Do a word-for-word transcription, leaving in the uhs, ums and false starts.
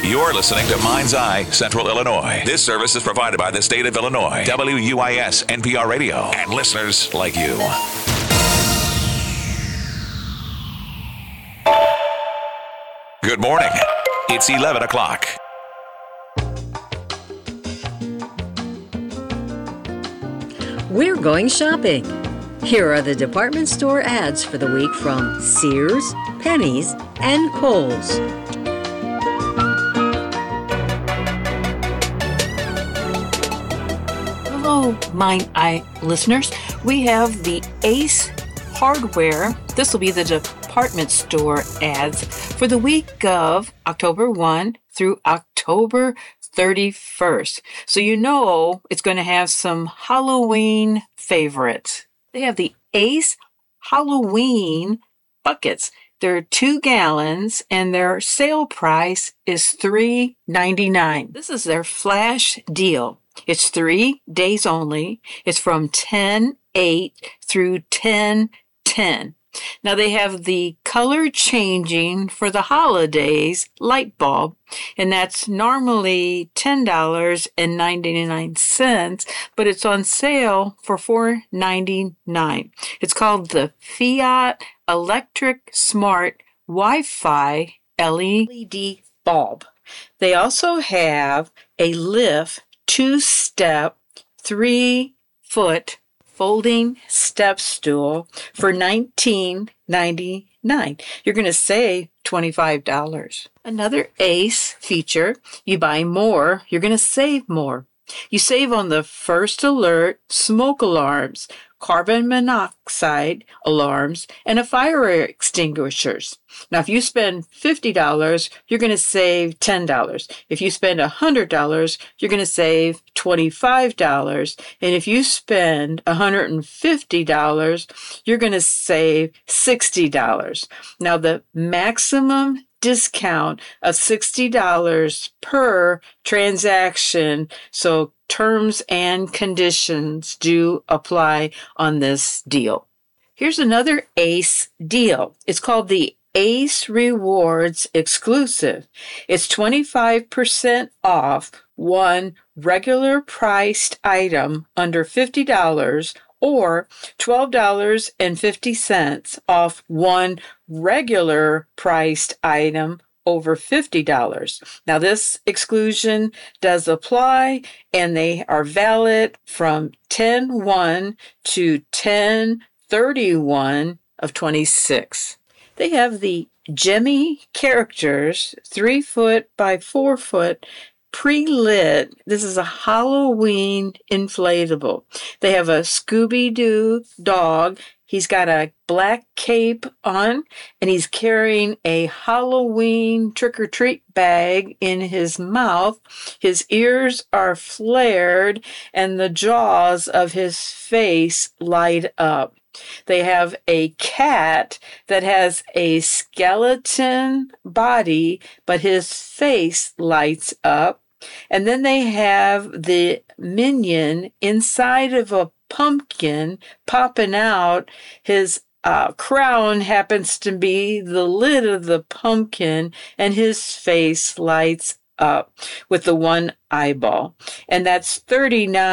You're listening to Mind's Eye Central Illinois. This service is provided by the state of Illinois, W U I S N P R Radio, and listeners like you. Good morning. It's eleven o'clock. We're going shopping. Here are the department store ads for the week from Sears, Penny's, and Kohl's. Hello, Mind Eye listeners. We have the Ace Hardware. This will be the department store ads for the week of October first through October thirty-first. So you know it's going to have some Halloween favorites. They have the Ace Halloween buckets. They're two gallons and their sale price is three ninety-nine. This is their flash deal. It's three days only. It's from ten eight through ten ten. Now they have the color changing for the holidays light bulb, and that's normally ten dollars and ninety-nine cents, but it's on sale for four ninety-nine. It's called the Fiat Electric Smart Wi-Fi L E D bulb. They also have a lift two-step, three-foot folding step stool for nineteen ninety-nine. You're going to save twenty-five dollars. Another Ace feature, you buy more, you're going to save more. You save on the first alert smoke alarms, carbon monoxide alarms, and a fire extinguishers. Now, if you spend fifty dollars, you're going to save ten dollars. If you spend one hundred dollars, you're going to save twenty-five dollars. And if you spend one hundred fifty dollars, you're going to save sixty dollars. Now, the maximum discount of sixty dollars per transaction, so terms and conditions do apply on this deal. Here's another Ace deal. It's called the Ace Rewards Exclusive. It's twenty-five percent off one regular priced item under fifty dollars or twelve dollars and fifty cents off one regular priced item over fifty dollars. Now, this exclusion does apply, and they are valid from ten one to ten thirty-one of twenty-six. They have the Jimmy Characters three foot by four foot pre-lit. This is a Halloween inflatable. They have a Scooby-Doo dog. He's got a black cape on, and he's carrying a Halloween trick-or-treat bag in his mouth. His ears are flared, and the jaws of his face light up. They have a cat that has a skeleton body, but his face lights up. And then they have the minion inside of a pumpkin popping out. His uh, crown happens to be the lid of the pumpkin, and his face lights up with the one eyeball. And that's thirty-nine.